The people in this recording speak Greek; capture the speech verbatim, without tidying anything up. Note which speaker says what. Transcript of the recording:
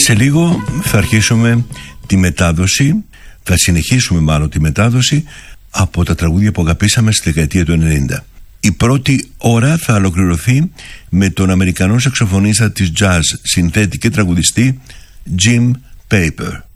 Speaker 1: Σε λίγο θα αρχίσουμε τη μετάδοση, θα συνεχίσουμε μάλλον τη μετάδοση από τα τραγούδια που αγαπήσαμε στη δεκαετία του ενενήντα. Η πρώτη ώρα θα ολοκληρωθεί με τον Αμερικανό σαξοφωνίστα της jazz, συνθέτη και τραγουδιστή Jim Paper.